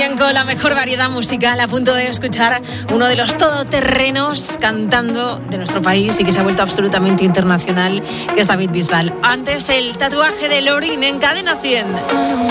También con la mejor variedad musical, a punto de escuchar uno de los todoterrenos cantando de nuestro país y que se ha vuelto absolutamente internacional, que es David Bisbal. Antes el tatuaje de Lorin en Cadena 100.